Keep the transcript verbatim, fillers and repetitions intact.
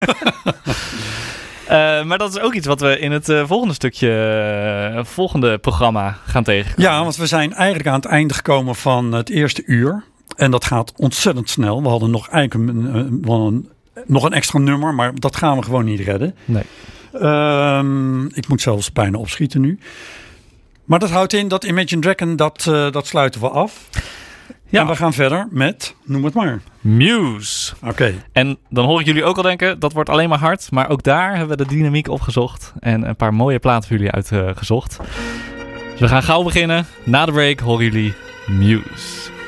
Uh, maar dat is ook iets wat we in het uh, volgende stukje, uh, volgende programma gaan tegenkomen. Ja, want we zijn eigenlijk aan het einde gekomen van het eerste uur. En dat gaat ontzettend snel. We hadden nog eigenlijk een, een, een, nog een extra nummer, maar dat gaan we gewoon niet redden. Nee. Um, ik moet zelfs bijna opschieten nu. Maar dat houdt in dat Imagine Dragon, dat, uh, dat sluiten we af. Ja. En we gaan verder met, noem het maar. Muse. Oké. Okay. En dan hoor ik jullie ook al denken, dat wordt alleen maar hard. Maar ook daar hebben we de dynamiek opgezocht. En een paar mooie platen voor jullie uitgezocht. Uh, dus we gaan gauw beginnen. Na de break horen jullie Muse.